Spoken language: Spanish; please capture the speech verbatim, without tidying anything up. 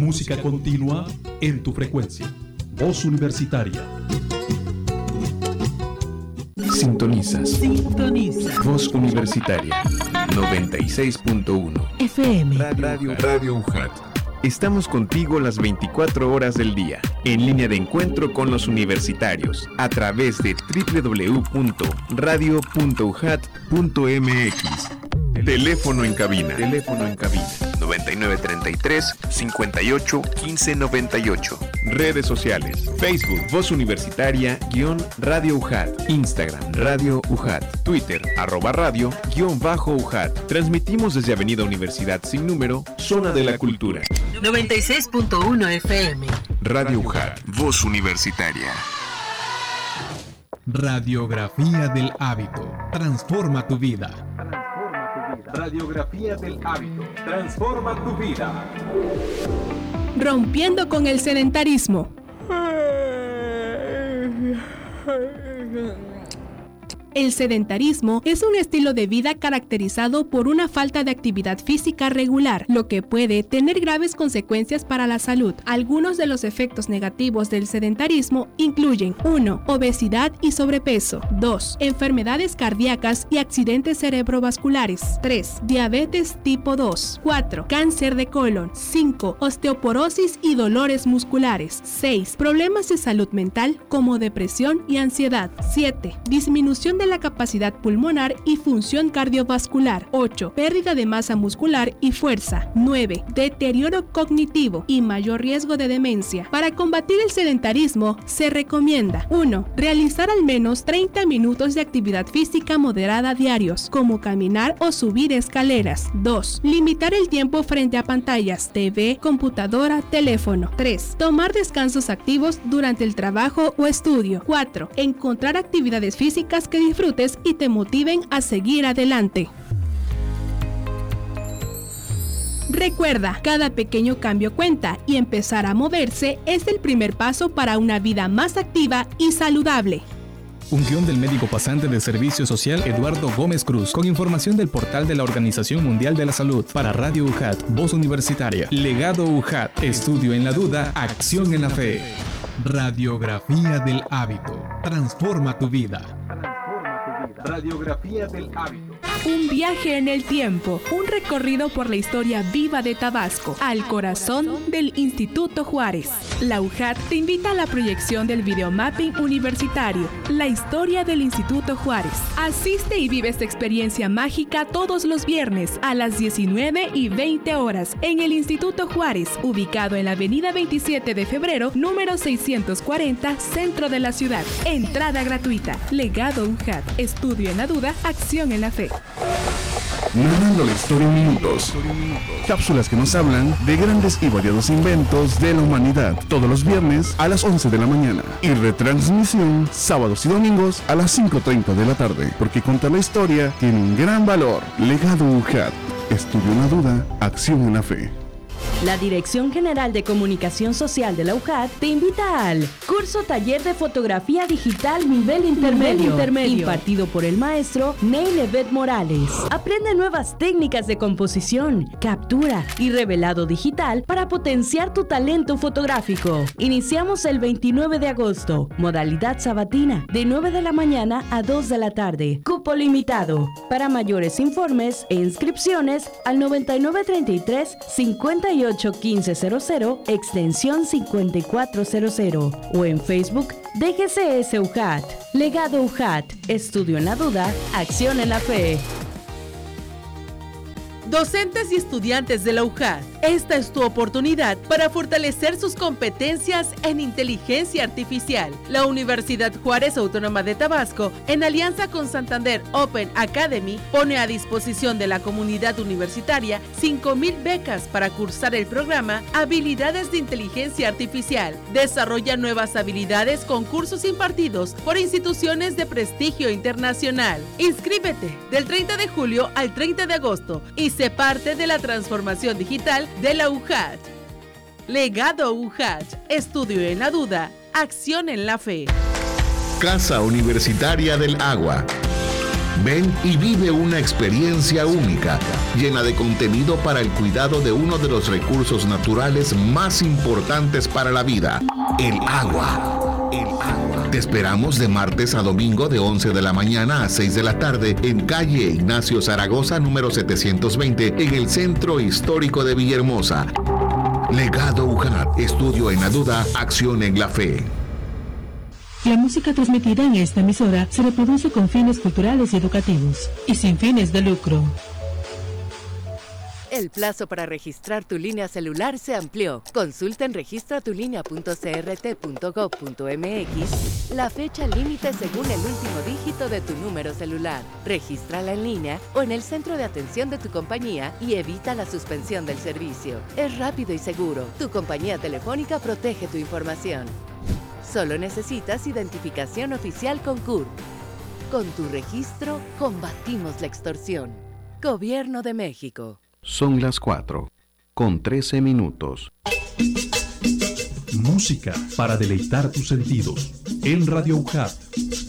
música continua en tu frecuencia. Voz Universitaria. Sintonizas. Sintoniza. Voz Universitaria. noventa y seis punto uno. F M. Radio, Radio U J A T. Estamos contigo las veinticuatro horas del día, en línea de encuentro con los universitarios, a través de doble u doble u doble u punto radio punto u j a t punto m x. Teléfono en cabina. Teléfono en cabina. noventa y nueve treinta y tres, cincuenta y ocho, quince noventa y ocho. Redes sociales. Facebook, Voz Universitaria, guión Radio U J A T. Instagram, Radio U J A T. Twitter, arroba radio, guión bajo U J A T. Transmitimos desde Avenida Universidad Sin Número, Zona de la Cultura. noventa y seis punto uno F M. Radio U J A T. Voz Universitaria. Radiografía del hábito. Transforma tu vida. Radiografía del hábito. Transforma tu vida. Rompiendo con el sedentarismo. El sedentarismo es un estilo de vida caracterizado por una falta de actividad física regular, lo que puede tener graves consecuencias para la salud. Algunos de los efectos negativos del sedentarismo incluyen uno. Obesidad y sobrepeso. dos. Enfermedades cardíacas y accidentes cerebrovasculares. tres. Diabetes tipo dos. cuatro. Cáncer de colon. cinco. Osteoporosis y dolores musculares. seis. Problemas de salud mental como depresión y ansiedad. siete. Disminución de la capacidad pulmonar y función cardiovascular. ocho. Pérdida de masa muscular y fuerza. nueve. Deterioro cognitivo y mayor riesgo de demencia. Para combatir el sedentarismo, se recomienda uno. Realizar al menos treinta minutos de actividad física moderada diarios, como caminar o subir escaleras. dos. Limitar el tiempo frente a pantallas, T V, computadora, teléfono. tres. Tomar descansos activos durante el trabajo o estudio. cuatro. Encontrar actividades físicas que disfrutes y te motiven a seguir adelante. Recuerda, cada pequeño cambio cuenta y empezar a moverse es el primer paso para una vida más activa y saludable. Un guión del médico pasante de Servicio Social Eduardo Gómez Cruz, con información del portal de la Organización Mundial de la Salud. Para Radio U J A T, Voz Universitaria. Legado U J A T, estudio en la duda, acción en la fe. Radiografía del hábito. Transforma tu vida. Radiografía del hábito. Un viaje en el tiempo, un recorrido por la historia viva de Tabasco, al corazón del Instituto Juárez. La U J A T te invita a la proyección del videomapping universitario, la historia del Instituto Juárez. Asiste y vive esta experiencia mágica todos los viernes a las diecinueve y veinte horas en el Instituto Juárez, ubicado en la avenida veintisiete de febrero, número seiscientos cuarenta, centro de la ciudad. Entrada gratuita. Legado U J A T. Estudio en la duda, acción en la fe. Narrando la historia en minutos. Cápsulas que nos hablan de grandes y variados inventos de la humanidad. Todos los viernes a las once de la mañana. Y retransmisión sábados y domingos a las cinco treinta de la tarde. Porque contar la historia tiene un gran valor. Legado U J A T. Estudio en la duda, acción en la fe. La Dirección General de Comunicación Social de la U J A T te invita al curso Taller de Fotografía Digital Nivel Intermedio, intermedio impartido por el maestro Neil Evet Morales. Aprende nuevas técnicas de composición, captura y revelado digital para potenciar tu talento fotográfico. Iniciamos el veintinueve de agosto, modalidad sabatina, de nueve de la mañana a dos de la tarde. Cupo limitado. Para mayores informes e inscripciones al noventa y nueve treinta y tres, cincuenta y ocho quince cero cero, extensión cincuenta y cuatro cero cero, o en Facebook D G C S U J A T. Legado U J A T. Estudio en la duda, acción en la fe. Docentes y estudiantes de la U J A T, esta es tu oportunidad para fortalecer sus competencias en inteligencia artificial. La Universidad Juárez Autónoma de Tabasco, en alianza con Santander Open Academy, pone a disposición de la comunidad universitaria cinco mil becas para cursar el programa Habilidades de Inteligencia Artificial. Desarrolla nuevas habilidades con cursos impartidos por instituciones de prestigio internacional. Inscríbete del treinta de julio al treinta de agosto y sé parte de la transformación digital de la U J A T. Legado U J A T. Estudio en la duda, acción en la fe. Casa Universitaria del Agua. Ven y vive una experiencia única, llena de contenido para el cuidado de uno de los recursos naturales más importantes para la vida, el agua. El agua. Te esperamos de martes a domingo de once de la mañana a seis de la tarde en calle Ignacio Zaragoza número setecientos veinte en el Centro Histórico de Villahermosa. Legado U J A T, estudio en la duda, acción en la fe. La música transmitida en esta emisora se reproduce con fines culturales y educativos y sin fines de lucro. El plazo para registrar tu línea celular se amplió. Consulta en registra tu línea punto c r t punto gov punto m x la fecha límite según el último dígito de tu número celular. Regístrala en línea o en el centro de atención de tu compañía y evita la suspensión del servicio. Es rápido y seguro. Tu compañía telefónica protege tu información. Solo necesitas identificación oficial con C U R P. Con tu registro, combatimos la extorsión. Gobierno de México. Son las cuatro, con trece minutos. Música para deleitar tus sentidos. En Radio U J A T.